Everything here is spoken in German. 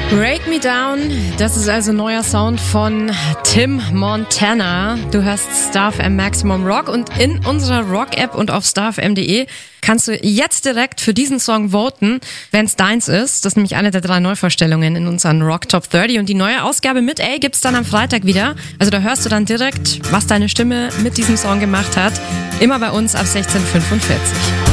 Break Me Down, das ist also neuer Sound von Tim Montana. Du hörst StarFM Maximum Rock und in unserer Rock-App und auf starfm.de kannst du jetzt direkt für diesen Song voten, wenn es deins ist. Das ist nämlich eine der 3 Neuvorstellungen in unseren Rock Top 30 und die neue Ausgabe mit A gibt's dann am Freitag wieder. Also da hörst du dann direkt, was deine Stimme mit diesem Song gemacht hat. Immer bei uns ab 16:45.